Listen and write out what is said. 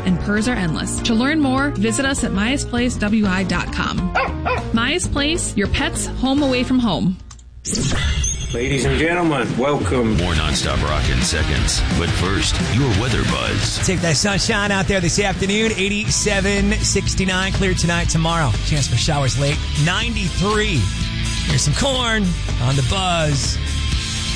and purrs are endless. To learn more, visit us at MyasPlaceWI.com. Maya's Place, your pet's home away from home. Ladies and gentlemen, welcome. More nonstop rock in seconds. But first, your weather buzz. Take that sunshine out there this afternoon. 87, 69, clear tonight, tomorrow. Chance for showers late. 93. Here's some Korn on the Buzz.